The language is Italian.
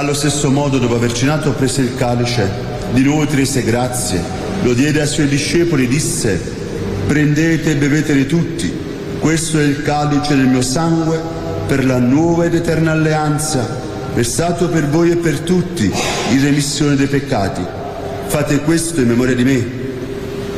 allo stesso modo, dopo aver cenato, prese il calice, di nuovo ti rese grazie, lo diede ai suoi discepoli e disse: prendete e bevetene tutti, questo è il calice del mio sangue per la nuova ed eterna alleanza, versato per voi e per tutti in remissione dei peccati. Fate questo in memoria di me.